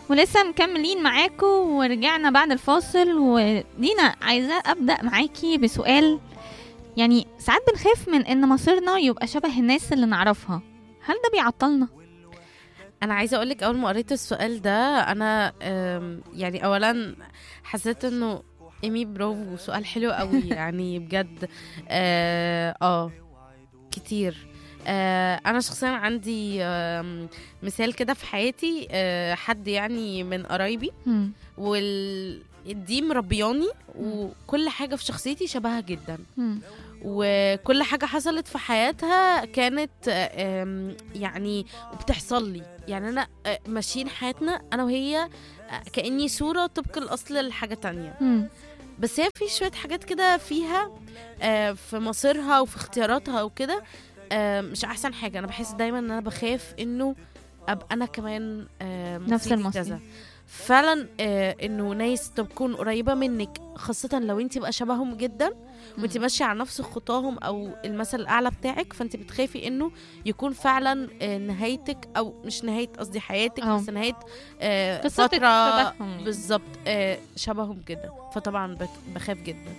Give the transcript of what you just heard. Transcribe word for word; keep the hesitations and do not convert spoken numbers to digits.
ولسه مكملين معاكم ورجعنا بعد الفاصل. ودينا عايزة أبدأ معاكي بسؤال. يعني ساعات بنخاف من إن مصيرنا يبقى شبه الناس اللي نعرفها، هل ده بيعطلنا؟ انا عايزه اقولك اول ما قريت السؤال ده انا أم، يعني اولا حسيت انه ايمي برافو، سؤال حلو قوي يعني بجد. اه, آه كتير. آه انا شخصيا عندي آم، مثال كده في حياتي، آه حد يعني من قرايبي، مم. وال دي مربياني، مم. وكل حاجه في شخصيتي شبهها جدا، مم. وكل حاجة حصلت في حياتها كانت آم، يعني وبتحصل لي. يعني أنا آه، ماشيين حياتنا أنا وهي آه، كأني صورة طبق الأصل لحاجة تانية. مم. بس هي في شوية حاجات كده فيها آه، في مصيرها وفي اختياراتها وكده آه، مش أحسن حاجة. أنا بحس دايما أن أنا بخاف إنه أبقى أنا كمان آه، نفس مصيري المصير. كذا. فعلا آه، انه ناس تكون قريبه منك، خاصه لو انت بقى شبههم جدا وانت مم. ماشيه على نفس خطاهم او المثل الاعلى بتاعك، فانت بتخافي انه يكون فعلا آه، نهايتك، او مش نهايه قصدي حياتك، أه. بس نهايه آه، قصتك فتره شبههم يعني. بالظبط آه، شبههم كده. فطبعا بت- بخاف جدا.